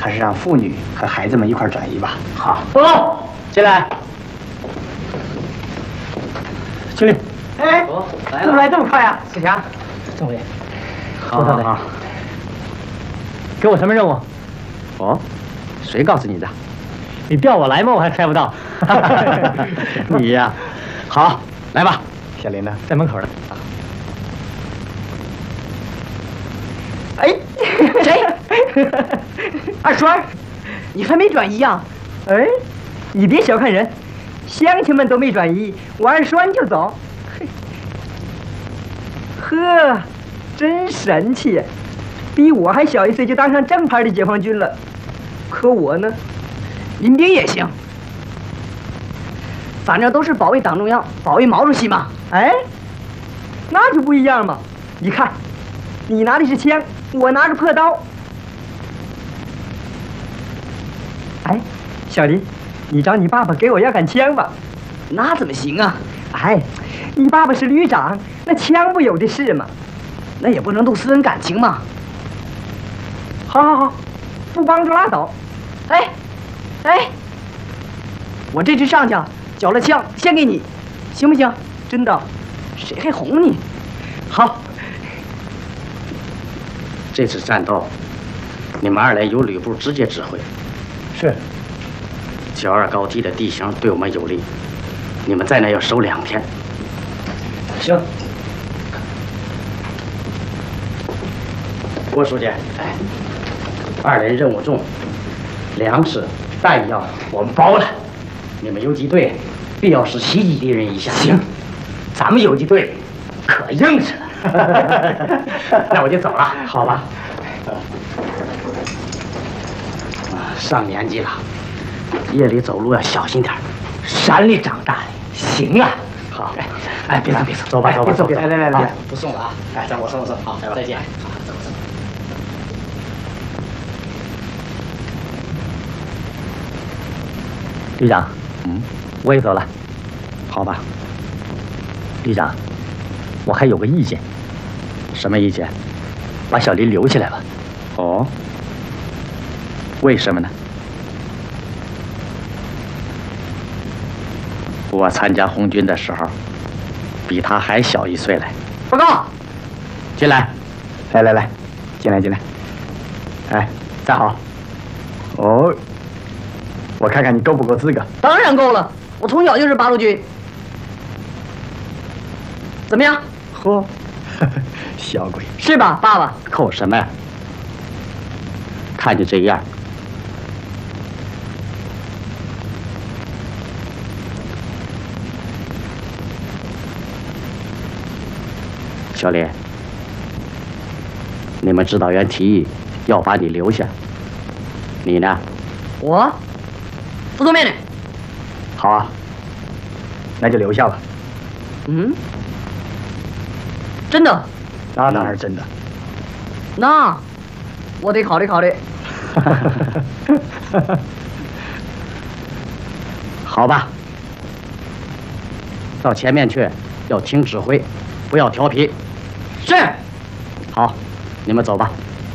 还是让妇女和孩子们一块转移吧。 好，走，进来。经理， 哎，怎么来这么快啊？子强， 政委， 好， 给我什么任务？ 哦，谁告诉你的？ 你调我来吗？我还猜不到。 你呀，好，来吧。小林呢？ 在门口呢。 哎，谁？二栓，你还没转移啊？哎，你别小看人，乡亲们都没转移，我二栓就走。呵，真神气，比我还小1岁就当上正牌的解放军了。可我呢，林兵也行，反正都是保卫党中央、保卫毛主席嘛。哎，那就不一样嘛。你看，你拿的是枪，我拿着破刀。哎，小林，你找你爸爸给我要杆枪吧。那怎么行啊？哎，你爸爸是旅长，那枪不有的是嘛。那也不能动私人感情嘛。好，不帮助拉倒。哎，我这次上去缴了枪，先给你，行不行？真的，谁还哄你？好。 这次战斗，你们2连由旅部直接指挥。 是。 角2高地的地形对我们有利，你们在那要守2天。 行。 郭书记，2连任务重，粮食、弹药我们包了，你们游击队必要时袭击敌人一下。 行，咱们游击队可硬实了。 那我就走了， 好吧。 上年纪了，夜里走路要小心点。 山里长大的，行啊。 好， 哎，别走，走吧， 走。 来， 不送了啊！哎，让我送。好，再见。走。 旅长，我也走了。 好吧。 旅长，我还有个意见。 什么意见？ 把小林留下来吧。 哦。为什么呢？我参加红军的时候，比他还小1岁嘞。 报告， 进来。来，进来。哎，站好。哦，我看看你够不够资格。 当然够了，我从小就是八路军。怎么样？ 嚯，小鬼。 是吧，爸爸？ 扣什么呀？看你这样。小林，你们指导员提议要把你留下，你呢？ 我服从命令。 好啊，那就留下吧。 真的？ 那当然是真的。 那我得考虑考虑。 好吧，到前面去，要听指挥，不要调皮。 是。 好，你们走吧。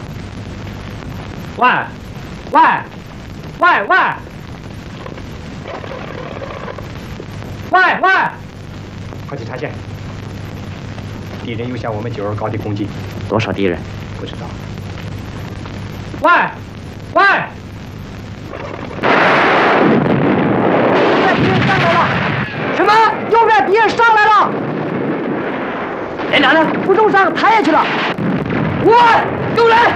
喂， 快去查线。敌人又向我们9·2高地攻击。 多少敌人？ 不知道。 喂！ 敌人上来了！什么？右边敌人上来了！连长呢？不重伤，抬下去了。有人！